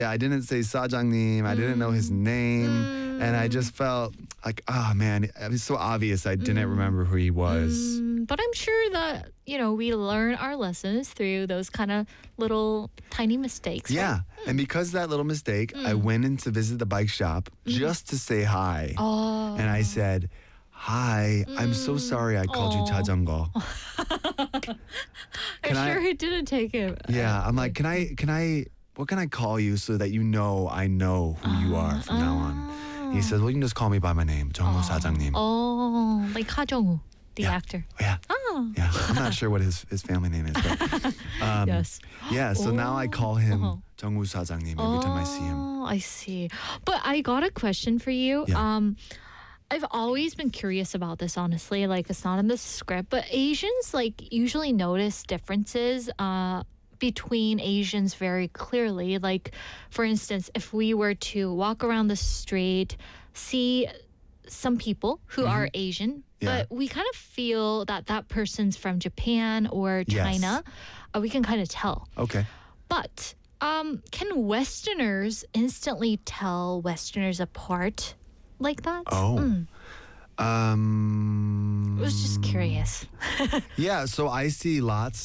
I didn't say 사장님. I didn't know his name. And I just felt like, oh man, it was so obvious I didn't remember who he was. But I'm sure that, we learn our lessons through those kind of little tiny mistakes. Yeah. Right? And because of that little mistake, I went in to visit the bike shop just to say hi. Oh. And I said, hi, I'm so sorry I called you 자전거. I'm sure he didn't take it. Yeah, I'm like, what can I call you so that I know who you are from now on? He says, well, you can just call me by my name, 정우 사장님. Oh, like Ha Jung-woo, the actor. Yeah. Oh. Yeah, I'm not sure what his family name is. But, Yes. Yeah, so now I call him 정우 사장님 every time I see him. Oh, I see. But I got a question for you. Yeah. I've always been curious about this, honestly. Like, it's not in the script, but Asians, usually notice differences between Asians very clearly. Like, for instance, if we were to walk around the street, see some people who are Asian, but we kind of feel that that person's from Japan or China. We can kind of tell. Okay. But can Westerners instantly tell Westerners apart like that? Oh. I was just curious. Yeah, so I see lots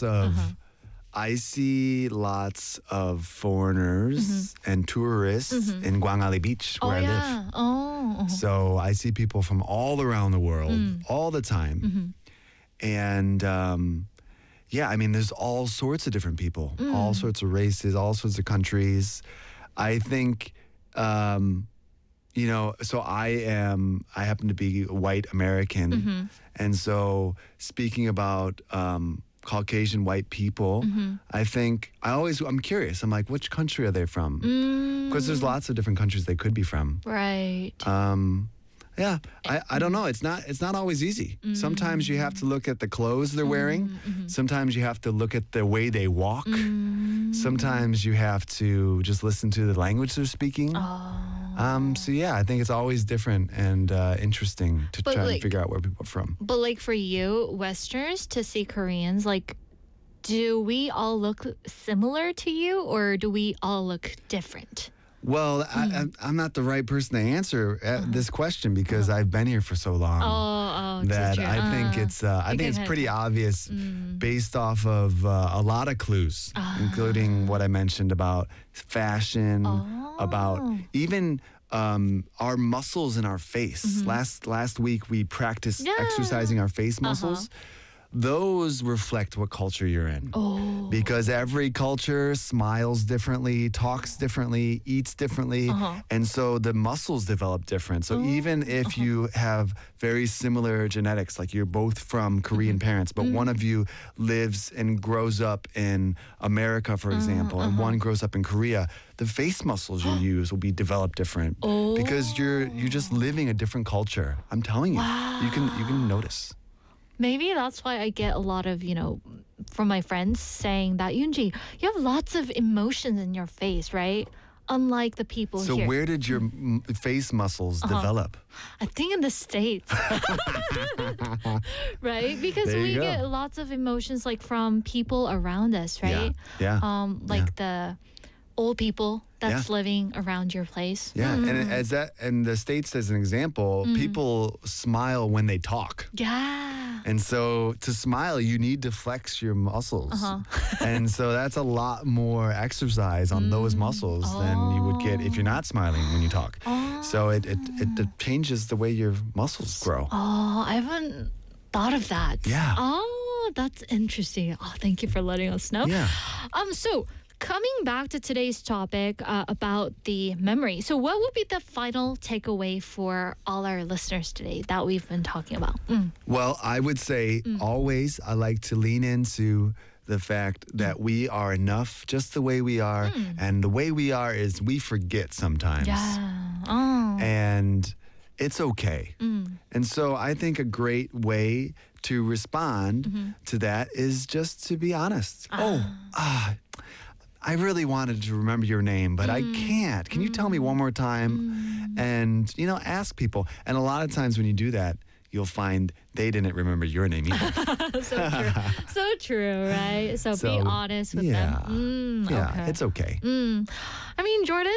of foreigners and tourists in Gwangali Beach where I live. Oh. So I see people from all around the world all the time. And there's all sorts of different people, all sorts of races, all sorts of countries. I think so I happen to be white American. And so speaking about Caucasian white people, I'm curious. I'm like, which country are they from? Because there's lots of different countries they could be from. Right. Yeah, I don't know. It's not always easy. Sometimes you have to look at the clothes they're wearing. Sometimes you have to look at the way they walk. Sometimes you have to just listen to the language they're speaking. So yeah, I think it's always different and interesting to try and figure out where people are from. But for you, Westerners, to see Koreans, do we all look similar to you or do we all look different? Well, I'm not the right person to answer this question because I've been here for so long that I think it's pretty obvious based off of a lot of clues, including what I mentioned about fashion, about even our muscles in our face. Last week we practiced exercising our face muscles. Those reflect what culture you're in. Because every culture smiles differently, talks differently, eats differently, and so the muscles develop different. So even if you have very similar genetics, like you're both from Korean parents, but one of you lives and grows up in America, for example, and one grows up in Korea, the face muscles you use will be developed different because you're just living a different culture. I'm telling you, you can notice. Maybe that's why I get a lot of, from my friends saying that, Yoonji, you have lots of emotions in your face, right? Unlike the people here. So where did your face muscles develop? I think in the States. Right? Because we get lots of emotions from people around us, right? Yeah. The old people that's living around your place. Yeah, and the States as an example, people smile when they talk. Yeah. And so to smile, you need to flex your muscles. And so that's a lot more exercise on those muscles than you would get if you're not smiling when you talk. So it changes the way your muscles grow. I haven't thought of that. Yeah. Oh, that's interesting. Thank you for letting us know. Yeah. So coming back to today's topic about the memory. So what would be the final takeaway for all our listeners today that we've been talking about? Well, I would say always I like to lean into the fact that we are enough just the way we are. And the way we are is we forget sometimes. Yeah. And it's okay. And so I think a great way to respond to that is just to be honest. I really wanted to remember your name, but I can't. Can you tell me one more time? And, ask people. And a lot of times when you do that, you'll find they didn't remember your name either. So true. So true, right? So be honest with them. Yeah, Okay. it's okay. I mean, Jordan,